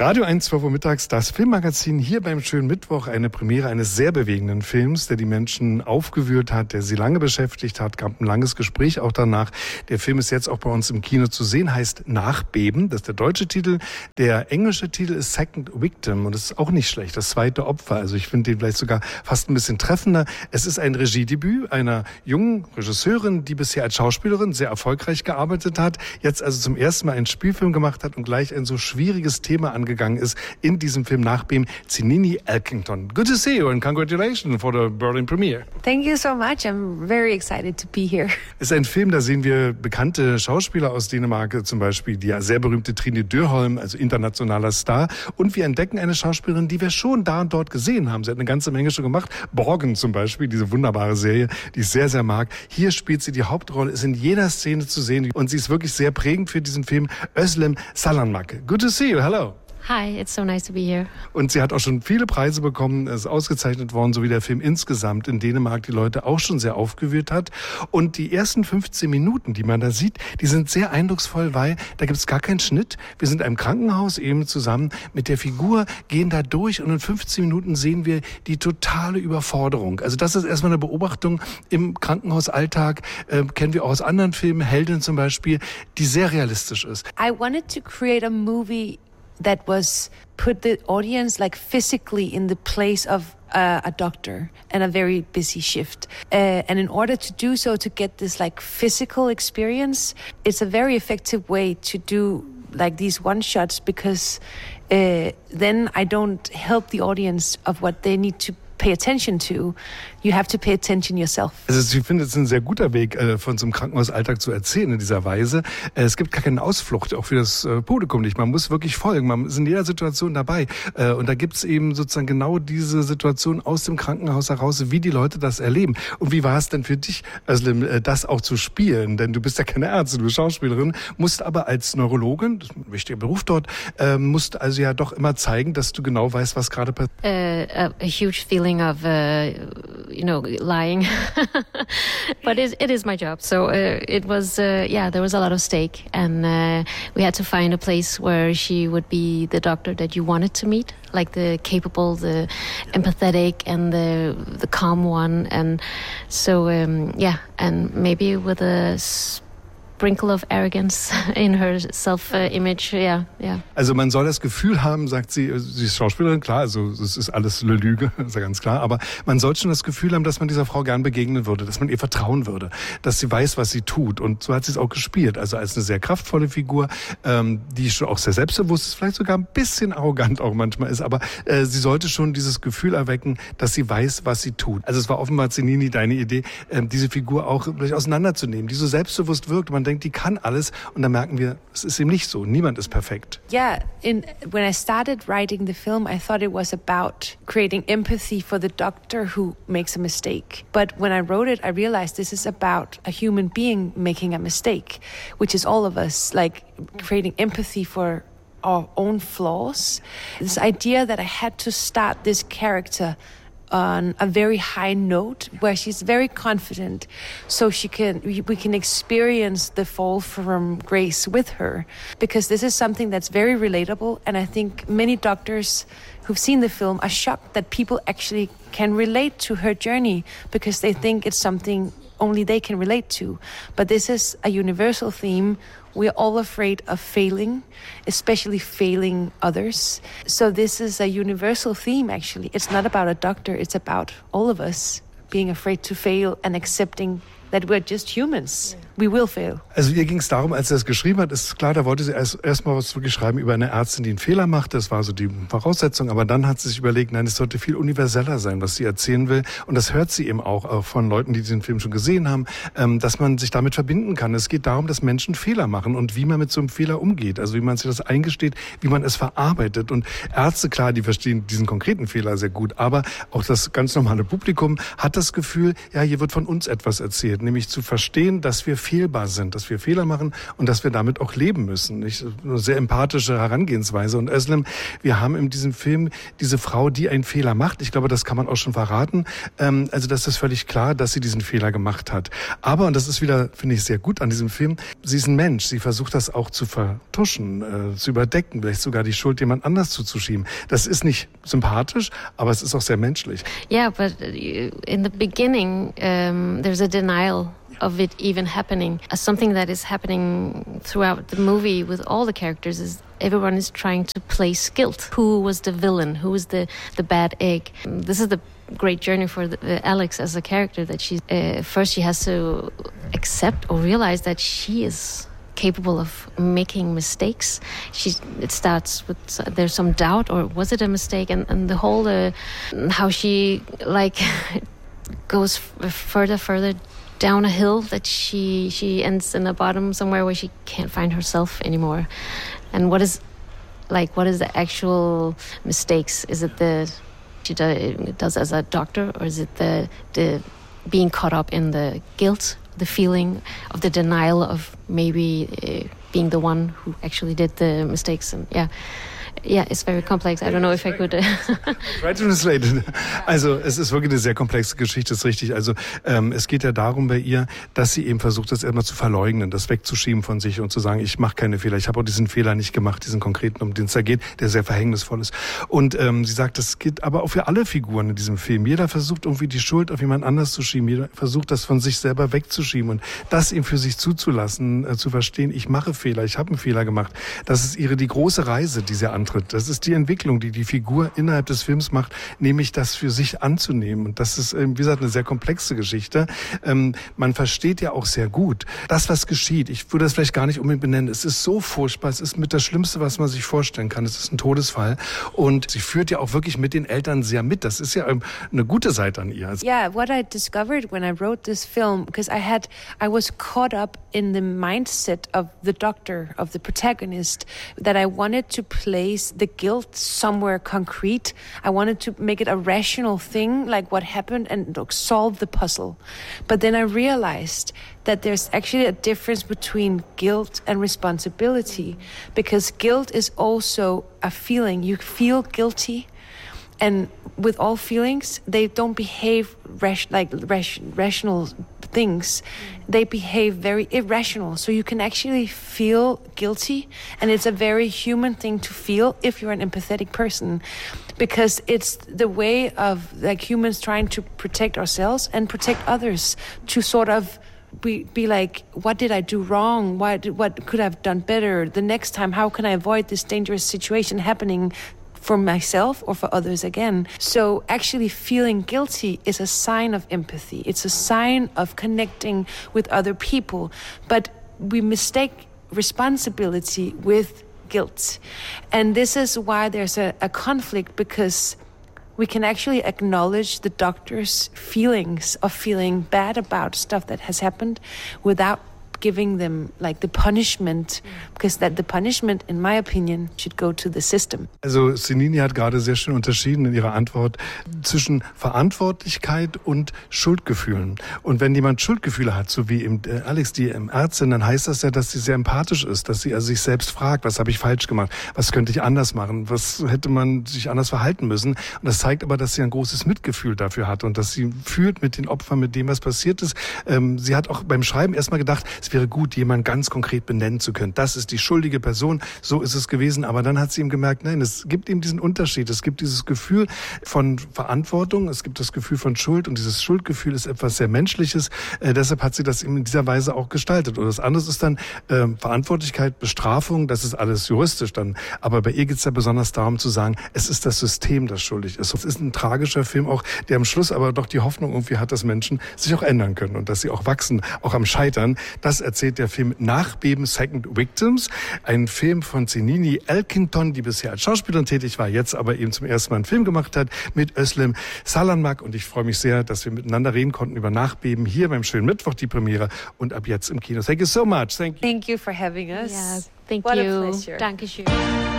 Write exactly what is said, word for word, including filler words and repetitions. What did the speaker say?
Radio eins, zwölf Uhr mittags, das Filmmagazin hier beim schönen Mittwoch. Eine Premiere eines sehr bewegenden Films, der die Menschen aufgewühlt hat, der sie lange beschäftigt hat. Gab ein langes Gespräch auch danach. Der Film ist jetzt auch bei uns im Kino zu sehen, heißt Nachbeben. Das ist der deutsche Titel. Der englische Titel ist Second Victim und das ist auch nicht schlecht, das zweite Opfer. Also ich finde den vielleicht sogar fast ein bisschen treffender. Es ist ein Regiedebüt einer jungen Regisseurin, die bisher als Schauspielerin sehr erfolgreich gearbeitet hat, jetzt also zum ersten Mal einen Spielfilm gemacht hat und gleich ein so schwieriges Thema angegangen ist in diesem Film Nachbeben. Zinini Elkington. Good to see you and congratulations for the Berlin premiere. Thank you so much. I'm very excited to be here. Es ist ein Film, da sehen wir bekannte Schauspieler aus Dänemark, zum Beispiel die sehr berühmte Trine Dyrholm, also internationaler Star. Und wir entdecken eine Schauspielerin, die wir schon da und dort gesehen haben. Sie hat eine ganze Menge schon gemacht. Borgen zum Beispiel, diese wunderbare Serie, die ich sehr, sehr mag. Hier spielt sie die Hauptrolle, ist in jeder Szene zu sehen und sie ist wirklich sehr prägend für diesen Film. Özlem Salanmak. Good to see you. Hello. Hi, it's so nice to be here. Und sie hat auch schon viele Preise bekommen, ist ausgezeichnet worden, so wie der Film insgesamt in Dänemark die Leute auch schon sehr aufgewühlt hat. Und die ersten fünfzehn Minuten, die man da sieht, die sind sehr eindrucksvoll, weil da gibt es gar keinen Schnitt. Wir sind in einem Krankenhaus eben zusammen mit der Figur, gehen da durch und in fünfzehn Minuten sehen wir die totale Überforderung. Also das ist erstmal eine Beobachtung im Krankenhausalltag, äh, kennen wir auch aus anderen Filmen, Heldin zum Beispiel, die sehr realistisch ist. I wanted to create a movie that was put the audience like physically in the place of uh, a doctor and a very busy shift. Uh, and in order to do so, to get this like physical experience, it's a very effective way to do like these one shots because uh, then I don't help the audience of what they need to pay attention to. You have to pay attention yourself. Also ich finde, es ist ein sehr guter Weg, äh, von so einem Krankenhausalltag zu erzählen in dieser Weise. Äh, es gibt gar keine Ausflucht, auch für das äh, Publikum nicht. Man muss wirklich folgen, man ist in jeder Situation dabei. Äh, und da gibt es eben sozusagen genau diese Situation aus dem Krankenhaus heraus, wie die Leute das erleben. Und wie war es denn für dich, Özlem, äh, das auch zu spielen? Denn du bist ja keine Ärztin, du bist Schauspielerin, musst aber als Neurologin, das ist ein wichtiger Beruf dort, äh, musst also ja doch immer zeigen, dass du genau weißt, was gerade passiert. Uh, a, a huge feeling of, uh, you know, lying. But it, it is my job. So uh, it was, uh, yeah, there was a lot of stake. And uh, we had to find a place where she would be the doctor that you wanted to meet, like the capable, the empathetic, and the the calm one. And so, um, yeah, and maybe with a sprinkle of arrogance in her self-image, ja, yeah, ja. Yeah. Also man soll das Gefühl haben, sagt sie, sie ist Schauspielerin, klar, also es ist alles eine Lüge, ist ja ganz klar, aber man soll schon das Gefühl haben, dass man dieser Frau gern begegnen würde, dass man ihr vertrauen würde, dass sie weiß, was sie tut und so hat sie es auch gespielt, also als eine sehr kraftvolle Figur, ähm, die schon auch sehr selbstbewusst ist, vielleicht sogar ein bisschen arrogant auch manchmal ist, aber äh, sie sollte schon dieses Gefühl erwecken, dass sie weiß, was sie tut. Also es war offenbar, Zinini, deine Idee, äh, diese Figur auch vielleicht auseinanderzunehmen, die so selbstbewusst wirkt, man denkt, die kann alles und dann merken wir, es ist eben nicht so. Niemand ist perfekt. Yeah, in, when I started writing the film, I thought it was about creating empathy for the doctor who makes a mistake. But when I wrote it, I realized this is about a human being making a mistake, which is all of us, like creating empathy for our own flaws. This idea that I had to start this character on a very high note where she's very confident so she can we can experience the fall from grace with her, because this is something that's very relatable, and I think many doctors who've seen the film are shocked that people actually can relate to her journey because they think it's something only they can relate to. But this is a universal theme. We're all afraid of failing, especially failing others. So this is a universal theme, actually. It's not about a doctor, it's about all of us being afraid to fail and accepting that we're just humans. We will fail. Also ihr ging es darum, als er es geschrieben hat, ist klar, da wollte sie erst erstmal was wirklich schreiben über eine Ärztin, die einen Fehler macht. Das war so die Voraussetzung. Aber dann hat sie sich überlegt, nein, es sollte viel universeller sein, was sie erzählen will. Und das hört sie eben auch, auch von Leuten, die diesen Film schon gesehen haben, ähm, dass man sich damit verbinden kann. Es geht darum, dass Menschen Fehler machen und wie man mit so einem Fehler umgeht. Also wie man sich das eingesteht, wie man es verarbeitet. Und Ärzte, klar, die verstehen diesen konkreten Fehler sehr gut. Aber auch das ganz normale Publikum hat das Gefühl, ja, hier wird von uns etwas erzählt. nämlich zu verstehen, dass wir fehlbar sind, dass wir Fehler machen und dass wir damit auch leben müssen. Nicht? Eine sehr empathische Herangehensweise. Und Özlem, wir haben in diesem Film diese Frau, die einen Fehler macht. Ich glaube, das kann man auch schon verraten. Ähm, also das ist völlig klar, dass sie diesen Fehler gemacht hat. Aber, und das ist wieder, finde ich, sehr gut an diesem Film, sie ist ein Mensch. Sie versucht das auch zu vertuschen, äh, zu überdecken, vielleicht sogar die Schuld jemand anders zuzuschieben. Das ist nicht sympathisch, aber es ist auch sehr menschlich. Yeah, but in the beginning, um, there's a denial of it even happening. Uh, something that is happening throughout the movie with all the characters is everyone is trying to place guilt. Who was the villain? Who was the, the bad egg? Um, this is the great journey for the, uh, Alex as a character, that she uh, first she has to accept or realize that she is capable of making mistakes. She it starts with uh, there's some doubt, or was it a mistake, and and the whole uh, how she like goes f- further further down a hill, that she she ends in the bottom somewhere where she can't find herself anymore. And what is like what is the actual mistakes? Is it the she do, does as a doctor, or is it the the being caught up in the guilt, the feeling of the denial of maybe uh, being the one who actually did the mistakes? And yeah, yeah, it's very complex. I don't know if I could. Uh Try to translate it. Also es ist wirklich eine sehr komplexe Geschichte, ist richtig. Also ähm, es geht ja darum bei ihr, dass sie eben versucht, das erstmal zu verleugnen, das wegzuschieben von sich und zu sagen, ich mache keine Fehler, ich habe auch diesen Fehler nicht gemacht, diesen konkreten, um den es da geht, der sehr verhängnisvoll ist. Und ähm, sie sagt, das geht aber auch für alle Figuren in diesem Film. Jeder versucht irgendwie die Schuld auf jemand anders zu schieben, jeder versucht das von sich selber wegzuschieben und das eben für sich zuzulassen, äh, zu verstehen, ich mache Fehler, ich habe einen Fehler gemacht. Das ist ihre die große Reise, die sie antritt. Das ist die Entwicklung, die die Figur innerhalb des Films macht, nämlich das für sich anzunehmen. Und das ist, wie gesagt, eine sehr komplexe Geschichte. Ähm, man versteht ja auch sehr gut, das, was geschieht. Ich würde das vielleicht gar nicht unbedingt benennen. Es ist so furchtbar. Es ist mit das Schlimmste, was man sich vorstellen kann. Es ist ein Todesfall. Und sie führt ja auch wirklich mit den Eltern sehr mit. Das ist ja eine gute Seite an ihr. Yeah, what I discovered when I wrote this film, because I had, I was caught up in the mindset of the doctor, of the protagonist, that I wanted to place the guilt somewhere concrete. I wanted to make it a rational thing, like what happened, and solve the puzzle. But then I realized that there's actually a difference between guilt and responsibility, because guilt is also a feeling. You feel guilty, and with all feelings, they don't behave rash- like rash- rational things. They behave very irrational. So you can actually feel guilty, and it's a very human thing to feel if you're an empathetic person, because it's the way of like humans trying to protect ourselves and protect others, to sort of be, be like, what did I do wrong? Why did, what could I have done better? The next time, how can I avoid this dangerous situation happening for myself or for others again? So actually feeling guilty is a sign of empathy. It's a sign of connecting with other people. But we mistake responsibility with guilt. And this is why there's a, a conflict, because we can actually acknowledge the doctor's feelings of feeling bad about stuff that has happened without giving them like the punishment, because that the punishment, in my opinion, should go to the system. Also Senini hat gerade sehr schön unterschieden in ihrer Antwort zwischen Verantwortlichkeit und Schuldgefühlen. Und wenn jemand Schuldgefühle hat, so wie eben Alex, die Ärztin, dann heißt das ja, dass sie sehr empathisch ist, dass sie also sich selbst fragt, was habe ich falsch gemacht, was könnte ich anders machen, was hätte man sich anders verhalten müssen. Und das zeigt aber, dass sie ein großes Mitgefühl dafür hat und dass sie fühlt mit den Opfern, mit dem, was passiert ist. Ähm, sie hat auch beim Schreiben erstmal gedacht, es wäre gut, jemanden ganz konkret benennen zu können. Das ist die schuldige Person, so ist es gewesen. Aber dann hat sie ihm gemerkt, nein, es gibt eben diesen Unterschied. Es gibt dieses Gefühl von Verantwortung, es gibt das Gefühl von Schuld, und dieses Schuldgefühl ist etwas sehr Menschliches. Äh, deshalb hat sie das eben in dieser Weise auch gestaltet. Und das andere ist dann äh, Verantwortlichkeit, Bestrafung, das ist alles juristisch dann. Aber bei ihr geht es ja besonders darum zu sagen, es ist das System, das schuldig ist. Es ist ein tragischer Film auch, der am Schluss aber doch die Hoffnung irgendwie hat, dass Menschen sich auch ändern können und dass sie auch wachsen, auch am Scheitern. Das erzählt der Film Nachbeben, Second Victims, ein Film von Senini Elkinton, die bisher als Schauspielerin tätig war, jetzt aber eben zum ersten Mal einen Film gemacht hat mit Özlem Salanmak, und ich freue mich sehr, dass wir miteinander reden konnten über Nachbeben hier beim schönen Mittwoch, die Premiere, und ab jetzt im Kino. Thank you so much. Thank you. Thank you for having us. Yeah, thank What you. a pleasure. Dankeschön.